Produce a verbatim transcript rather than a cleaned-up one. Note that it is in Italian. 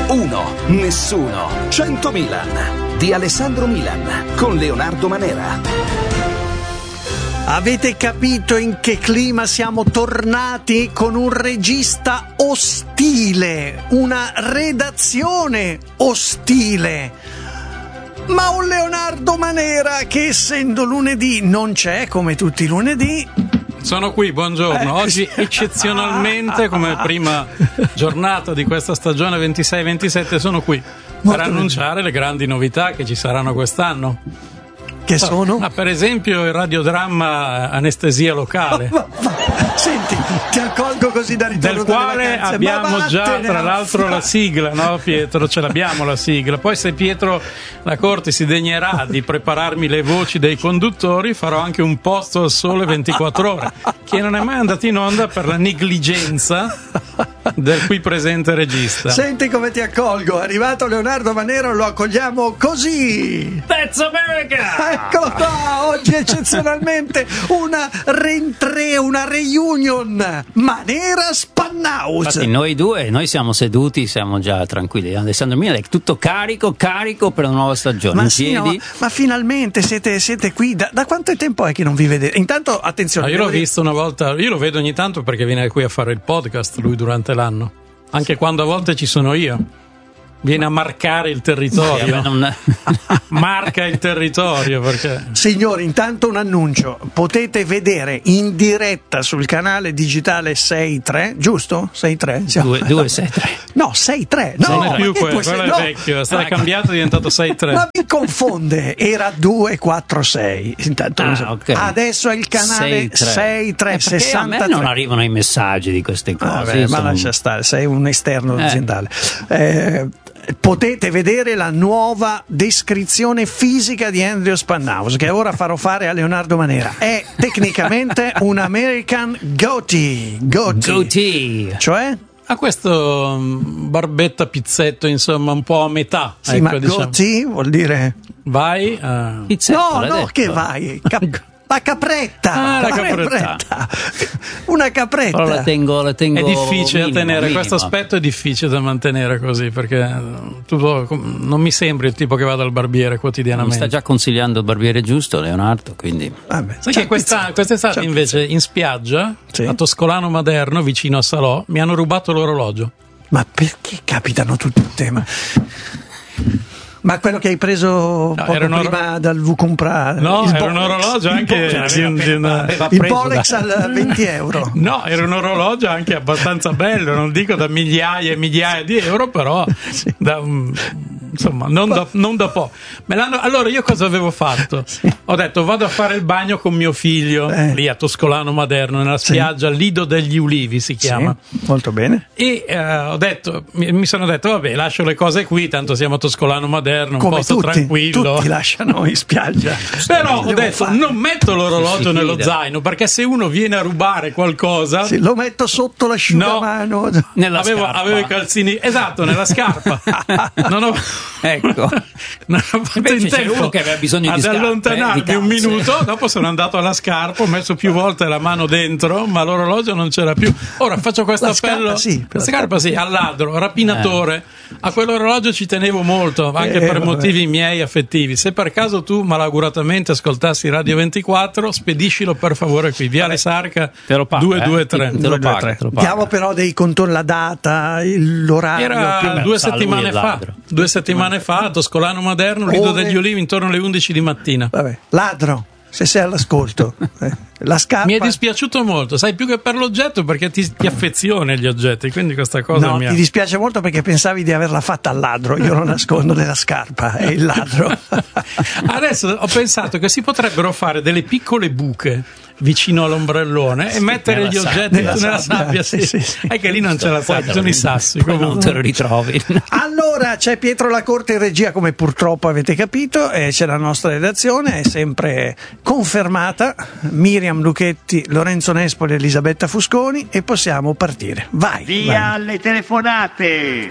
uno, nessuno, cento Milan di Alessandro Milan con Leonardo Manera. Avete capito in che clima siamo tornati? Con un regista ostile, una redazione ostile, ma un Leonardo Manera che, essendo lunedì, non c'è come tutti i lunedì. Sono qui, buongiorno. Oggi eccezionalmente, come prima giornata di questa stagione ventisei ventisette, sono qui per annunciare le grandi novità che ci saranno quest'anno. Che sono? Ah, per esempio il radiodramma Anestesia Locale. Senti, ti accolgo così da ritorno del quale abbiamo già tra l'altro la sigla, no Pietro? Ce l'abbiamo la sigla. Poi se Pietro La Corte si degnerà di prepararmi le voci dei conduttori, farò anche un posto al Sole ventiquattro ore, che non è mai andato in onda per la negligenza del qui presente regista. Senti come ti accolgo, è arrivato Leonardo Manera, lo accogliamo così. That's America! Eccolo qua, oggi eccezionalmente una rentrée, una reunion Manera Spannhaus. Infatti noi due, noi siamo seduti, siamo già tranquilli. Alessandro Milan è tutto carico, carico per una nuova stagione. Ma in sì, piedi. no, ma finalmente siete, siete qui. Da, da quanto tempo è che non vi vedete? Intanto attenzione. Ma io l'ho visto una volta, io lo vedo ogni tanto perché viene qui a fare il podcast lui durante l'anno. Anche quando a volte ci sono io. Viene a marcare il territorio. Non... Marca il territorio perché... Signori, intanto un annuncio: potete vedere in diretta sul canale digitale sei tre, giusto? sei tre? due sei tre. No, sei tre. No, non è più quello, sei... quello no. è vecchio, è stato cambiato, è diventato sei tre. Ma mi confonde, era due quattro sei. Intanto ah, so. okay. Adesso è il canale sei tre sessantatré. A me non arrivano i messaggi di queste cose. Ah, beh, ma sono... lascia stare, sei un esterno eh. aziendale. Eh, potete vedere la nuova descrizione fisica di Andrew Spannhaus, che ora farò fare a Leonardo Manera. È tecnicamente un American goatee. Goatee. Goatee. Cioè? Ha questo barbetta pizzetto, insomma, un po' a metà. Sì, ecco, ma diciamo. Goatee vuol dire... Vai. Uh... Pizzetto, no, no, detto. che vai? Cap- La capretta, ah, la capretta. capretta, una capretta. Però la tengo, la tengo è difficile minimo, da tenere, minimo. Questo aspetto è difficile da mantenere così, perché tu non mi sembri il tipo che va dal barbiere quotidianamente. Mi sta già consigliando il barbiere giusto, Leonardo, quindi... Vabbè, sai che questa, quest'estate invece in spiaggia, sì, a Toscolano Maderno, vicino a Salò, mi hanno rubato l'orologio. Ma perché capitano tutte le teme? Ma quello che hai preso no, poco prima or... dal V-Compra? No, era un orologio anche il Polex al venti euro. No, era un orologio anche abbastanza bello, non dico da migliaia e migliaia di euro, però sì, da un... insomma, non da, non da po'. Me l'hanno... Allora io cosa avevo fatto? Sì. Ho detto vado a fare il bagno con mio figlio, eh. lì a Toscolano Maderno, nella spiaggia, sì, Lido degli Ulivi si chiama. Sì, molto bene. E eh, ho detto, mi, mi sono detto vabbè, lascio le cose qui, tanto siamo a Toscolano Maderno, un come posto tutti, tranquillo. Tutti lasciano in spiaggia. Però ho detto fare. non metto l'orologio nello zaino, perché se uno viene a rubare qualcosa, sì, lo metto sotto l'asciugamano. No, nella avevo, scarpa. avevo i calzini, esatto, nella scarpa. Non ho... Ecco, non ho fatto in tempo uno che aveva bisogno ad di allontanarmi scarpe, eh, di un minuto. Dopo sono andato alla scarpa, ho messo più volte la mano dentro, ma l'orologio non c'era più. Ora faccio questo la appello, scarpa, sì, la scarpa sì, al ladro, rapinatore. Eh. A quell'orologio ci tenevo molto, anche eh, per vabbè. motivi miei affettivi. Se per caso tu malauguratamente ascoltassi Radio ventiquattro, spediscilo per favore qui, Viale Sarca due due tre. Te lo pago, te lo pago. Diamo però dei contorni, la data, l'orario. Era più... due settimane fa, due settimane fa a Toscolano Maderno, Lido degli Ulivi, intorno alle undici di mattina. Vabbè, ladro, se sei all'ascolto. Eh, la scarpa... Mi è dispiaciuto molto, sai, più che per l'oggetto, perché ti, ti affezioni agli oggetti, quindi questa cosa no, mi ha... ti dispiace molto perché pensavi di averla fatta al ladro. Io lo nascondo nella scarpa, è il ladro. Adesso ho pensato che si potrebbero fare delle piccole buche vicino all'ombrellone sì, e mettere gli sabbia, oggetti nella, nella sabbia, sabbia, sì. Sì, sì. È che lì non c'è la sabbia, sono i sassi, non te lo ritrovi. Allora c'è Pietro La Corte in regia, come purtroppo avete capito, e c'è la nostra redazione, è sempre confermata, Miriam Lucchetti, Lorenzo Nespoli e Elisabetta Fusconi, e possiamo partire. Vai! Via vai. alle telefonate!